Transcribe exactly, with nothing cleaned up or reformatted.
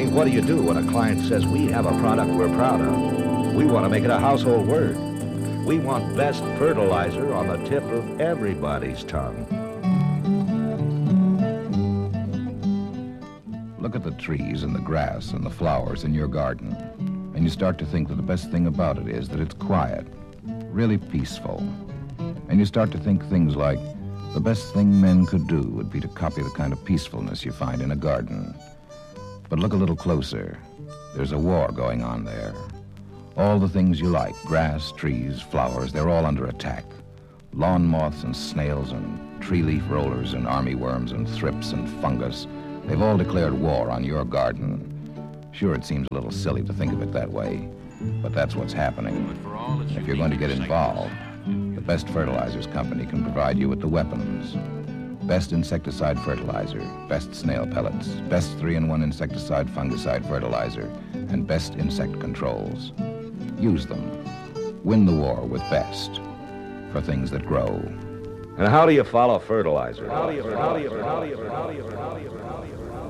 mean, what do you do when a client says we have a product we're proud of? We want to make it a household word. We want best fertilizer on the tip of everybody's tongue. Look at the trees and the grass and the flowers in your garden, and you start to think that the best thing about it is that it's quiet, really peaceful. And you start to think things like, the best thing men could do would be to copy the kind of peacefulness you find in a garden. But look a little closer. There's a war going on there. All the things you like, grass, trees, flowers, they're all under attack. Lawn moths and snails and tree leaf rollers and army worms and thrips and fungus, they've all declared war on your garden. Sure, it seems a little silly to think of it that way, but that's what's happening. If you're going to get involved, the Best Fertilizers Company can provide you with the weapons. Best insecticide fertilizer, best snail pellets, best three-in-one insecticide fungicide fertilizer, and best insect controls. Use them. Win the war with Best for things that grow. And how do you follow fertilizer? How do you, how do you, how do you, how do you, how do you, how do you, how do you,